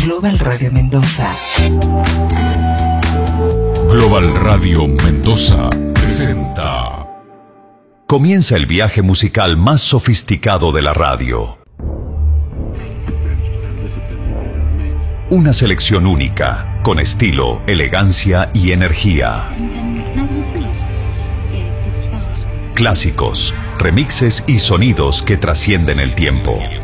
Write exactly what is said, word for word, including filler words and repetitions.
Global Radio Mendoza. Global Radio Mendoza presenta. Comienza el viaje musical más sofisticado de la radio. Una selección única, con estilo, elegancia y energía. Clásicos, remixes y sonidos que trascienden el tiempo.